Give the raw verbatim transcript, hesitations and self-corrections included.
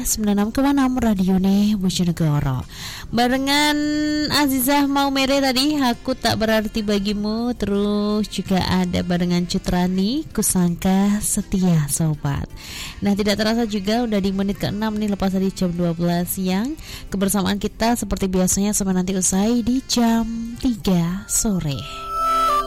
sembilan enam koma enam Radione Bojonegoro. Barengan Azizah Maumere tadi, Aku Tak Berarti Bagimu. Terus juga ada barengan Citrani, Kusangka Setia Sobat. Nah, tidak terasa juga udah di menit keenam nih, lepas dari jam dua belas siang. Kebersamaan kita seperti biasanya sampai nanti usai di jam tiga sore.